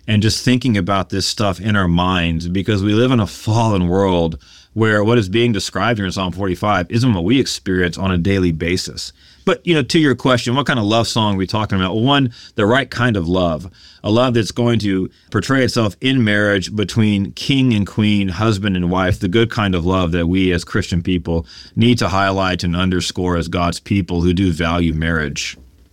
and just thinking about this stuff in our minds, because we live in a fallen world where what is being described here in Psalm 45 isn't what we experience on a daily basis. But, to your question, what kind of love song are we talking about? Well, one, the right kind of love, a love that's going to portray itself in marriage between king and queen, husband and wife, the good kind of love that we as Christian people need to highlight and underscore as God's people who do value marriage.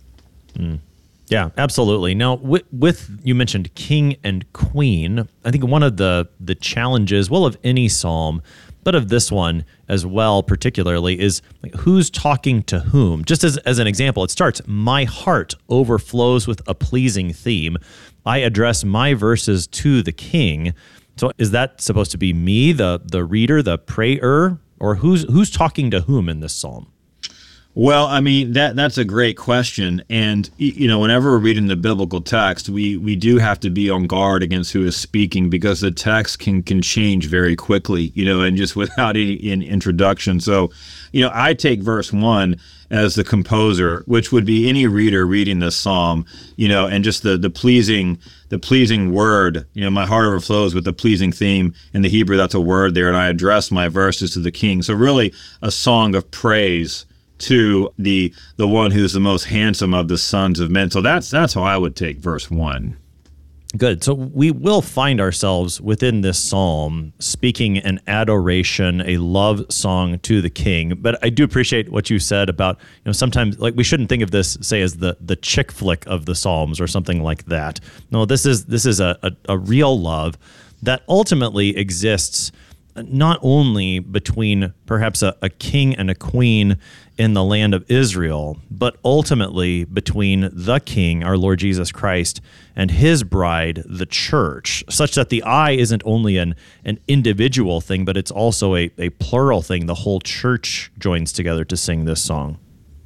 Yeah, absolutely. Now, with you mentioned king and queen, I think one of the challenges, well, of any psalm, but of this one as well particularly, is like, who's talking to whom? Just as an example, it starts, "My heart overflows with a pleasing theme. I address my verses to the king." So is that supposed to be me, the reader, the prayer, or who's talking to whom in this psalm? Well, I mean, that's a great question. And, whenever we're reading the biblical text, we do have to be on guard against who is speaking, because the text can change very quickly, and just without any introduction. So, I take verse 1 as the composer, which would be any reader reading this psalm, and just the pleasing word, my heart overflows with the pleasing theme. In the Hebrew, that's a word there, and I address my verses to the king. So really a song of praise to the one who's the most handsome of the sons of men. So that's how I would take verse 1. Good. So we will find ourselves within this psalm speaking an adoration, a love song to the king. But I do appreciate what you said about, sometimes like we shouldn't think of this, say, as the chick flick of the psalms or something like that. No, this is a real love that ultimately exists not only between perhaps a king and a queen in the land of Israel, but ultimately between the King, our Lord Jesus Christ, and his bride, the church, such that the I isn't only an individual thing, but it's also a plural thing. The whole church joins together to sing this song.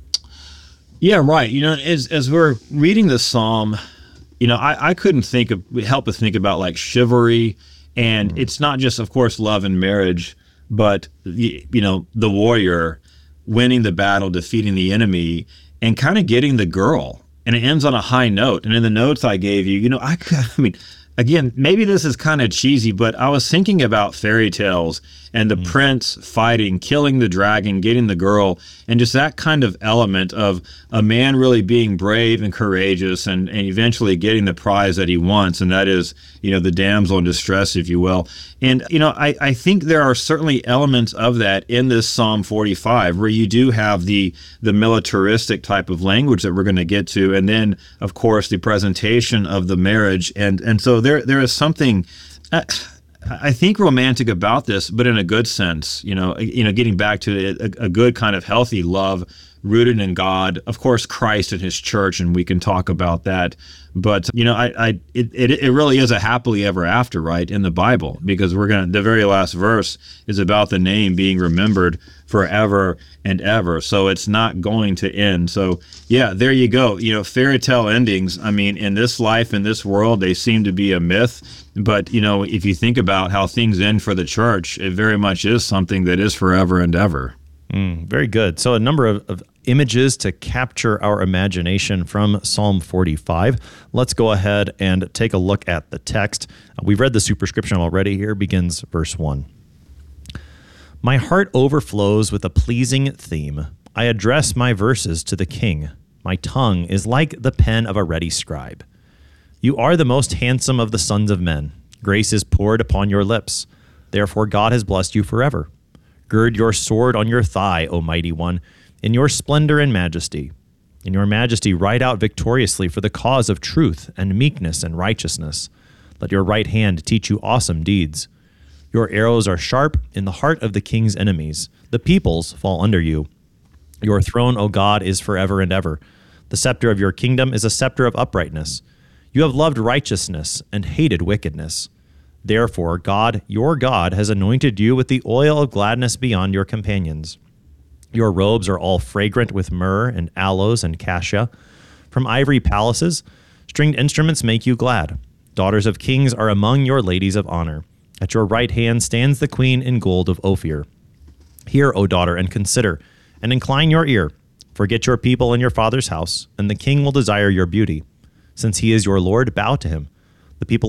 Yeah, right. As we're reading this psalm, I couldn't help but think about like chivalry. And it's not just, of course, love and marriage, but, the warrior winning the battle, defeating the enemy, and kind of getting the girl. And it ends on a high note. And in the notes I gave you, I mean, again, maybe this is kind of cheesy, but I was thinking about fairy tales and the prince fighting, killing the dragon, getting the girl, and just that kind of element of a man really being brave and courageous and eventually getting the prize that he wants, and that is, the damsel in distress, if you will. And, I think there are certainly elements of that in this Psalm 45, where you do have the militaristic type of language that we're going to get to, and then, of course, the presentation of the marriage. And so there is something I think romantic about this, but in a good sense, getting back to a good kind of healthy love rooted in God, of course, Christ and his church, and we can talk about that. But, it really is a happily ever after, right, in the Bible, because the very last verse is about the name being remembered forever and ever. So it's not going to end. So, yeah, there you go. Fairy tale endings, I mean, in this life, in this world, they seem to be a myth. But, if you think about how things end for the church, it very much is something that is forever and ever. Very good. So a number of images to capture our imagination from Psalm 45. Let's go ahead and take a look at the text. We've read the superscription already. Here begins verse 1. My heart overflows with a pleasing theme. I address my verses to the king. My tongue is like the pen of a ready scribe. You are the most handsome of the sons of men. Grace is poured upon your lips. Therefore God has blessed you forever. Gird your sword on your thigh, O mighty one, in your splendor and majesty. In your majesty ride out victoriously for the cause of truth and meekness and righteousness. Let your right hand teach you awesome deeds. Your arrows are sharp in the heart of the king's enemies. The peoples fall under you. Your throne, O God, is forever and ever. The scepter of your kingdom is a scepter of uprightness. You have loved righteousness and hated wickedness. Therefore, God, your God, has anointed you with the oil of gladness beyond your companions. Your robes are all fragrant with myrrh and aloes and cassia. From ivory palaces, stringed instruments make you glad. Daughters of kings are among your ladies of honor. At your right hand stands the queen in gold of Ophir. Hear, O daughter, and consider, and incline your ear. Forget your people and your father's house, and the king will desire your beauty. Since he is your Lord, bow to him. The people